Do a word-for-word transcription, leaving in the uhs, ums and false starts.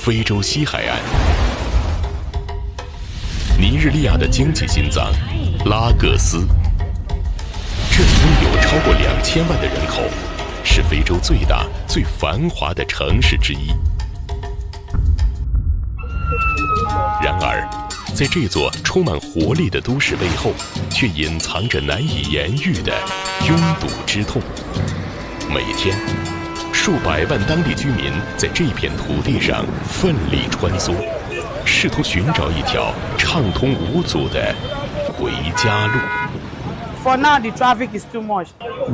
非洲西海岸，尼日利亚的经济心脏拉各斯，这里拥有超过两千万的人口，是非洲最大、最繁华的城市之一。然而，在这座充满活力的都市背后，却隐藏着难以言喻的拥堵之痛。每天，数百万当地居民在这片土地上奋力穿梭，试图寻找一条畅通无阻的回家路。 For now, the traffic is too much.